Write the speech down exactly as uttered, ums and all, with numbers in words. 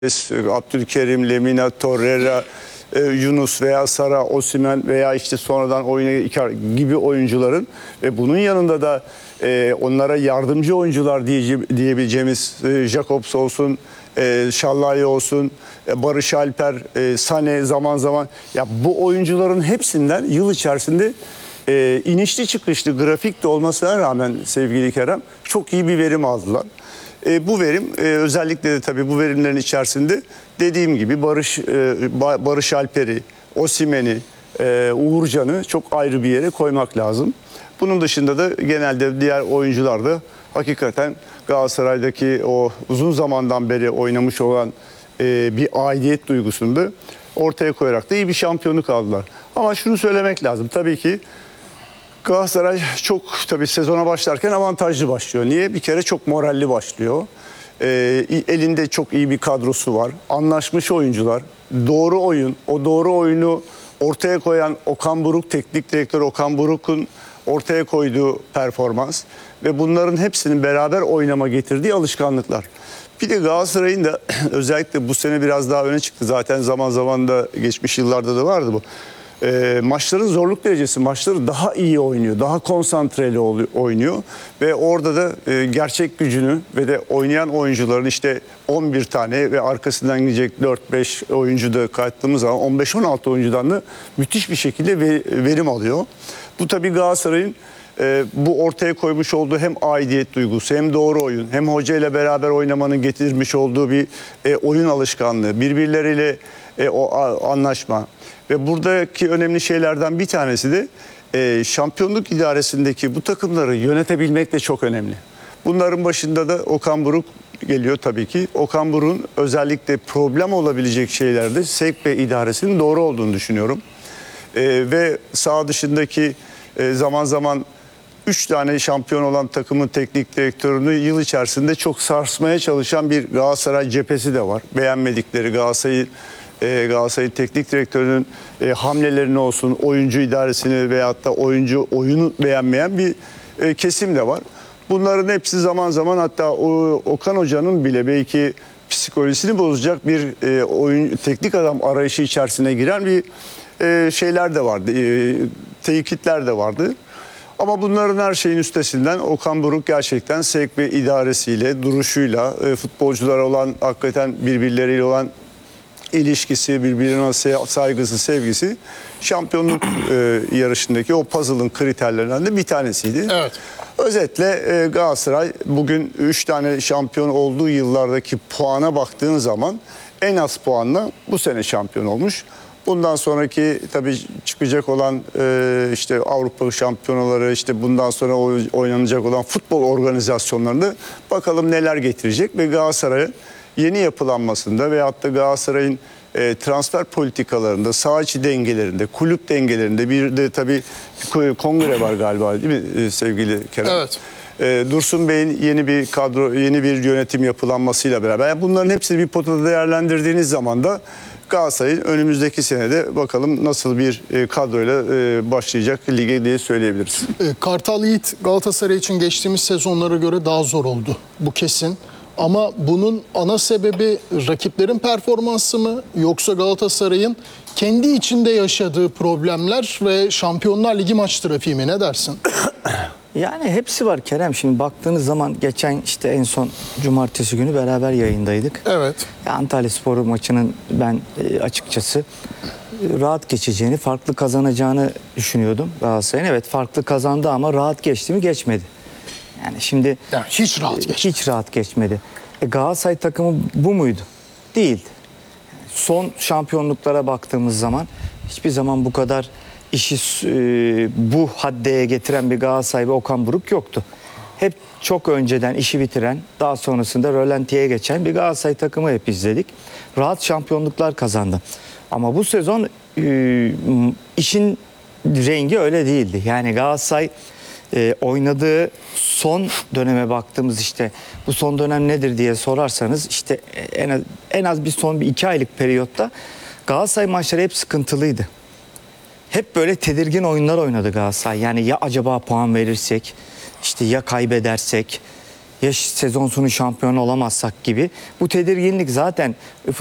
Abdülkerim, Lemina, Torreira, e, Yunus veya Sara, Osimhen veya işte sonradan oyuna Icar gibi oyuncuların ve bunun yanında da e, onlara yardımcı oyuncular diye, diyebileceğimiz e, Jakobs olsun, e, Şallay olsun, e, Barış Alper, e, Sane zaman zaman ya bu oyuncuların hepsinden yıl içerisinde e, inişli çıkışlı grafik de olmasına rağmen sevgili Kerem çok iyi bir verim aldılar. E, bu verim e, özellikle de tabii bu verimlerin içerisinde dediğim gibi Barış e, Barış Alper'i, Osimhen'i, e, Uğurcan'ı çok ayrı bir yere koymak lazım. Bunun dışında da genelde diğer oyuncular da hakikaten Galatasaray'daki o uzun zamandan beri oynamış olan e, bir aidiyet duygusunu da ortaya koyarak da iyi bir şampiyonluk aldılar. Ama şunu söylemek lazım tabii ki Galatasaray çok tabii sezona başlarken avantajlı başlıyor. Niye? Bir kere çok moralli başlıyor. Ee, elinde çok iyi bir kadrosu var. Anlaşmış oyuncular. Doğru oyun. O doğru oyunu ortaya koyan Okan Buruk, teknik direktör Okan Buruk'un ortaya koyduğu performans ve bunların hepsinin beraber oynama getirdiği alışkanlıklar. Bir de Galatasaray'ın da özellikle bu sene biraz daha öne çıktı. Zaten zaman zaman da geçmiş yıllarda da vardı bu. E, maçların zorluk derecesi, maçları daha iyi oynuyor, daha konsantreli oynuyor ve orada da e, gerçek gücünü ve de oynayan oyuncuların işte on bir tane ve arkasından gidecek dört beş oyuncu da kattığımız zaman on beş on altı oyuncudan da müthiş bir şekilde verim alıyor. Bu tabii Galatasaray'ın e, bu ortaya koymuş olduğu hem aidiyet duygusu hem doğru oyun hem hoca ile beraber oynamanın getirmiş olduğu bir e, oyun alışkanlığı, birbirleriyle e, o anlaşma. Ve buradaki önemli şeylerden bir tanesi de e, şampiyonluk idaresindeki bu takımları yönetebilmek de çok önemli. Bunların başında da Okan Buruk geliyor tabii ki. Okan Buruk'un özellikle problem olabilecek şeylerde sevk ve idaresinin doğru olduğunu düşünüyorum. E, ve sağ dışındaki e, zaman zaman üç tane şampiyon olan takımın teknik direktörünü yıl içerisinde çok sarsmaya çalışan bir Galatasaray cephesi de var. Beğenmedikleri Galatasaray'ı Galatasaray teknik direktörünün e, hamlelerini olsun, oyuncu idaresini veyahut da oyuncu oyunu beğenmeyen bir e, kesim de var. Bunların hepsi zaman zaman hatta o, Okan Hoca'nın bile belki psikolojisini bozacak bir e, oyun teknik adam arayışı içerisine giren bir e, şeyler de vardı, e, tehditler de vardı. Ama bunların her şeyin üstesinden Okan Buruk gerçekten sevk ve idaresiyle, duruşuyla, e, futbolculara olan hakikaten birbirleriyle olan ilişkisi, birbirine saygısı, sevgisi şampiyonluk e, yarışındaki o puzzle'ın kriterlerinden de bir tanesiydi. Evet. Özetle e, Galatasaray bugün üç tane şampiyon olduğu yıllardaki puana baktığın zaman en az puanla bu sene şampiyon olmuş. Bundan sonraki tabii çıkacak olan e, işte Avrupa şampiyonaları, işte bundan sonra oynanacak olan futbol organizasyonlarında bakalım neler getirecek ve Galatasaray'ın yeni yapılanmasında veyahut da Galatasaray'ın e, transfer politikalarında, saha içi dengelerinde, kulüp dengelerinde bir de tabii kongre var galiba değil mi e, sevgili Kerem? Evet. E, Dursun Bey'in yeni bir kadro, yeni bir yönetim yapılanmasıyla beraber yani bunların hepsini bir potada değerlendirdiğiniz zaman da Galatasaray'ın önümüzdeki senede bakalım nasıl bir e, kadroyla e, başlayacak lige diye söyleyebiliriz. E, Kartal Yiğit Galatasaray için geçtiğimiz sezonlara göre daha zor oldu. Bu kesin. Ama bunun ana sebebi rakiplerin performansı mı yoksa Galatasaray'ın kendi içinde yaşadığı problemler ve Şampiyonlar Ligi maç trafiği mi, ne dersin? Yani hepsi var Kerem. Şimdi baktığınız zaman geçen işte en son cumartesi günü beraber yayındaydık. Evet. Antalyaspor maçının ben açıkçası rahat geçeceğini, farklı kazanacağını düşünüyordum Galatasaray'ın. Evet, farklı kazandı ama rahat geçti mi? Geçmedi. Yani şimdi yani hiç rahat geçmedi. Hiç rahat geçmedi. E Galatasaray takımı bu muydu? Değildi. Son şampiyonluklara baktığımız zaman hiçbir zaman bu kadar işi e, bu haddeye getiren bir Galatasaray ve Okan Buruk yoktu. Hep çok önceden işi bitiren, daha sonrasında rölantiye geçen bir Galatasaray takımı hep izledik. Rahat şampiyonluklar kazandı. Ama bu sezon e, işin rengi öyle değildi. Yani Galatasaray e, oynadığı son döneme baktığımız işte bu son dönem nedir diye sorarsanız işte en az, en az bir son bir iki aylık periyotta Galatasaray maçları hep sıkıntılıydı. Hep böyle tedirgin oyunlar oynadı Galatasaray. Yani ya acaba puan verirsek, işte ya kaybedersek, ya sezon sonu şampiyon olamazsak gibi. Bu tedirginlik zaten